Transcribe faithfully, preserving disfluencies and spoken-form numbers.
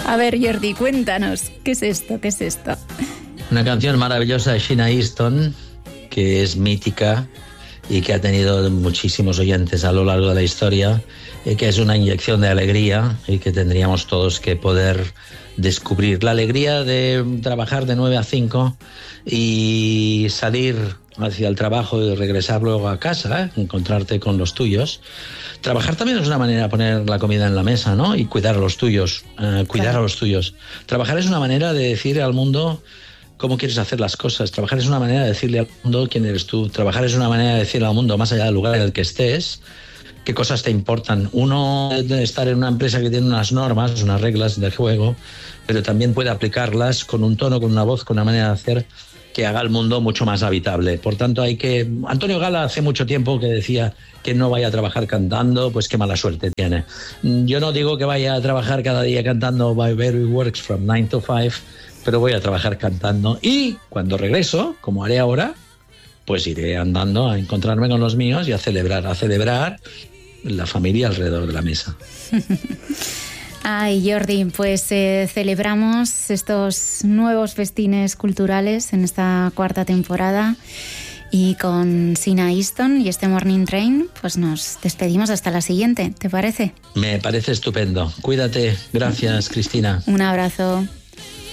A ver, Jordi, cuéntanos, ¿qué es esto? ¿Qué es esto? Una canción maravillosa de Sheena Easton, que es mítica y que ha tenido muchísimos oyentes a lo largo de la historia, y que es una inyección de alegría y que tendríamos todos que poder descubrir. La alegría de trabajar de nueve a cinco y salir hacia el trabajo y regresar luego a casa, ¿eh? Encontrarte con los tuyos. Trabajar también es una manera de poner la comida en la mesa, ¿no? Y cuidar a los tuyos, eh, cuidar claro. a los tuyos. Trabajar es una manera de decir al mundo cómo quieres hacer las cosas. Trabajar es una manera de decirle al mundo quién eres tú. Trabajar es una manera de decirle al mundo, más allá del lugar en el que estés, qué cosas te importan. Uno debe estar en una empresa que tiene unas normas, unas reglas del juego, pero también puede aplicarlas con un tono, con una voz, con una manera de hacer que haga el mundo mucho más habitable. Por tanto, hay que... Antonio Gala hace mucho tiempo que decía que no vaya a trabajar cantando, pues qué mala suerte tiene. Yo no digo que vaya a trabajar cada día cantando by Very Works from nine to five, pero voy a trabajar cantando y cuando regreso, como haré ahora, pues iré andando a encontrarme con los míos y a celebrar, a celebrar la familia alrededor de la mesa. Ay, Jordi, pues eh, celebramos estos nuevos festines culturales en esta cuarta temporada y con Sheena Easton y este Morning Train, pues nos despedimos hasta la siguiente, ¿te parece? Me parece estupendo. Cuídate. Gracias, Cristina. Un abrazo.